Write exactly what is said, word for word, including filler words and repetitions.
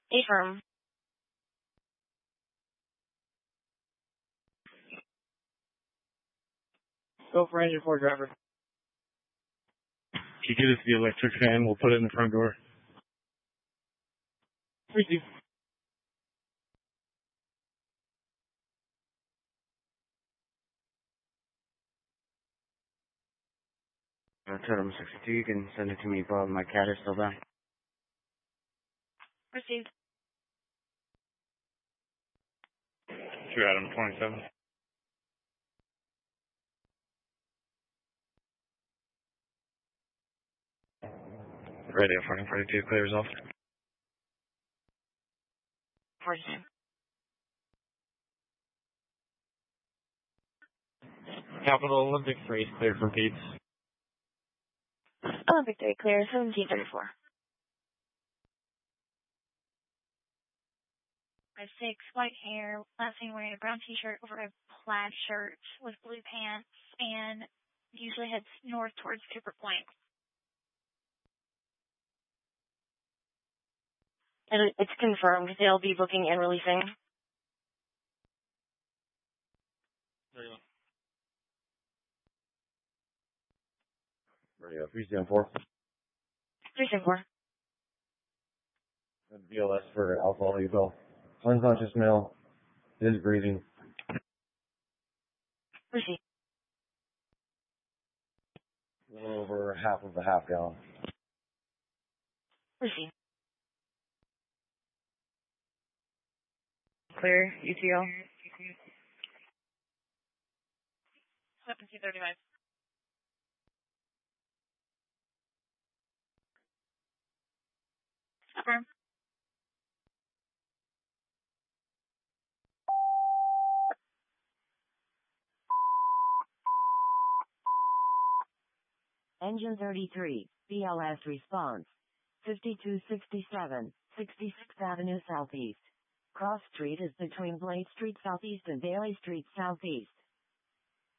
Affirm. Go for engine four driver. If you get us the electric fan, we'll put it in the front door. Receive. Uh, Totem sixty-two, you can send it to me, but my cat is still down. Received. Two Adam twenty-seven. Radio forty forty-two, clears off. forty-two. Capital Olympic race cleared for Pete's. Olympic three clear, seventeen thirty-four. Five six, white hair, last seen wearing a brown t-shirt over a plaid shirt with blue pants, and usually heads north towards Cooper Point. And it's confirmed they'll be booking and releasing. Radio. Radio, three seven four. three seven four. V L S for Alpha Eagle. Unconscious male. Is breathing. Receive. A little over half of the half gallon. Receive. Clear, U T L. seventeen thirty-five. Affirm. Engine thirty-three, B L S response. fifty-two sixty-seven, sixty-sixth Avenue Southeast. Cross Street is between Blade Street Southeast and Bailey Street Southeast.